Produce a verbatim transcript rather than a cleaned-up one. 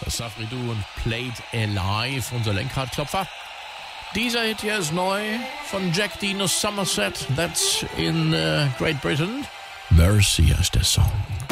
Das Safri Duo und Played Alive, unser Lenkradklopfer. Dieser Hit hier ist neu von Jack Dino Somerset. That's in uh, Great Britain. Mercy heißt der Song.